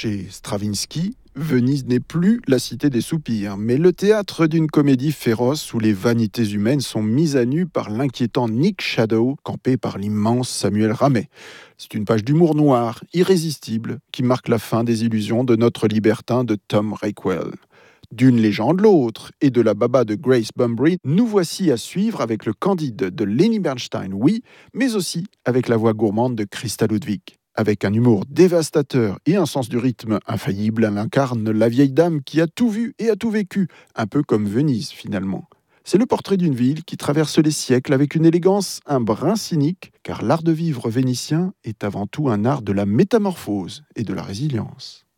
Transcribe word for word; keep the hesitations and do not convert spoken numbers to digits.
chez Stravinsky, Venise n'est plus la cité des soupirs, mais le théâtre d'une comédie féroce où les vanités humaines sont mises à nu par l'inquiétant Nick Shadow, campé par l'immense Samuel Ramey. C'est une page d'humour noir, irrésistible, qui marque la fin des illusions de notre libertin de Tom Rockwell. D'une légende l'autre et de la baba de Grace Bumbry, nous voici à suivre avec le Candide de Lenny Bernstein, oui, mais aussi avec la voix gourmande de Christa Ludwig. Avec un humour dévastateur et un sens du rythme infaillible, elle incarne la vieille dame qui a tout vu et a tout vécu, un peu comme Venise finalement. C'est le portrait d'une ville qui traverse les siècles avec une élégance un brin cynique, car l'art de vivre vénitien est avant tout un art de la métamorphose et de la résilience.